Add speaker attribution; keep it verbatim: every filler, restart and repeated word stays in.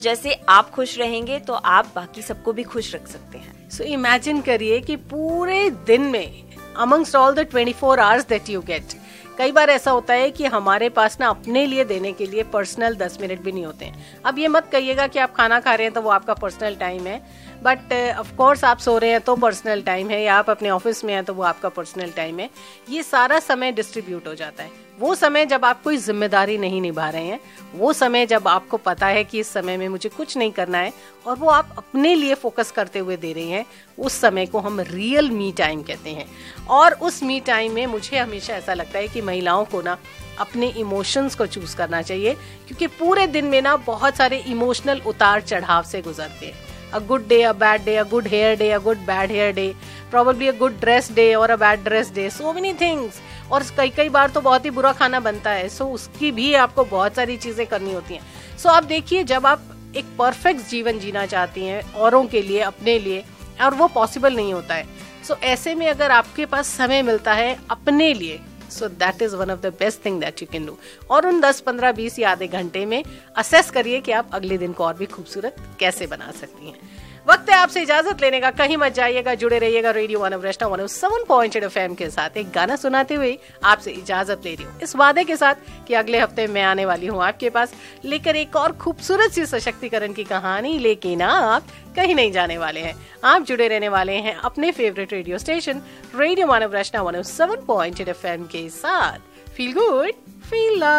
Speaker 1: जैसे आप खुश रहेंगे तो आप बाकी सबको भी खुश रख सकते हैं।
Speaker 2: सो इमेजिन करिए कि पूरे दिन में amongst all the twenty four hours that you get, कई बार ऐसा होता है कि हमारे पास ना अपने लिए देने के लिए पर्सनल दस मिनट भी नहीं होते हैं। अब ये मत कहिएगा कि आप खाना खा रहे हैं तो वो आपका पर्सनल टाइम है, बट ऑफ कोर्स आप सो रहे हैं तो पर्सनल टाइम है, या आप अपने ऑफिस में हैं तो वो आपका पर्सनल टाइम है। ये सारा समय डिस्ट्रीब्यूट हो जाता है। वो समय जब आप कोई जिम्मेदारी नहीं निभा रहे हैं, वो समय जब आपको पता है कि इस समय में मुझे कुछ नहीं करना है और वो आप अपने लिए फोकस करते हुए दे रहे हैं, उस समय को हम रियल मी टाइम कहते हैं। और उस मी टाइम में मुझे हमेशा ऐसा लगता है कि महिलाओं को ना अपने इमोशंस को चूज करना चाहिए, क्योंकि पूरे दिन में ना बहुत सारे इमोशनल उतार चढ़ाव से गुजरते हैं। A good day, a bad day, a good hair day, a good bad hair day, probably a good dress day or a bad dress day, so many things. और कई कई बार तो बहुत ही बुरा खाना बनता है, सो so उसकी भी आपको बहुत सारी चीजें करनी होती हैं। सो so आप देखिए, जब आप एक परफेक्ट जीवन जीना चाहती हैं औरों के लिए, अपने लिए, और वो पॉसिबल नहीं होता है, सो so ऐसे में अगर आपके पास समय मिलता है अपने लिए, so that is one of the best thing that you can do. और उन दस पंद्रह बीस या आधे घंटे में असेस करिए कि आप अगले दिन को और भी खूबसूरत कैसे बना सकती हैं। वक्त है आपसे इजाजत लेने का, कहीं मत जाइएगा, जुड़े रहिएगा radio वनवृष्टा one O seven point eight F M के साथ। एक गाना सुनाते हुए आपसे इजाजत ले रही हूँ, इस वादे के साथ कि अगले हफ्ते मैं आने वाली हूँ आपके पास लेकर एक और खूबसूरत सी सशक्तिकरण की कहानी, लेकिन आप कहीं नहीं जाने वाले हैं। आप जुड़े रहने वाले हैं अपने favourite radio station radio वनवृष्टा one O seven point eight F M के साथ। Feel good, feel love.